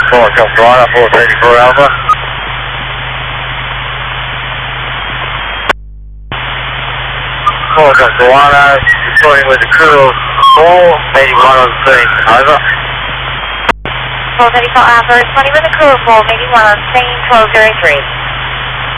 North Carolina, 434 Alpha. North Carolina, reporting with the crew of 481 on the scene. Over. 434 Alpha, responding with the crew of 481 on scene, 1203.